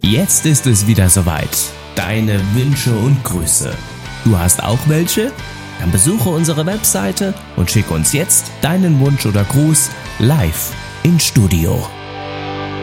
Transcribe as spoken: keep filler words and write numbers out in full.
Jetzt ist es wieder soweit. Deine Wünsche und Grüße. Du hast auch welche? Dann besuche unsere Webseite und schick uns jetzt deinen Wunsch oder Gruß live ins Studio.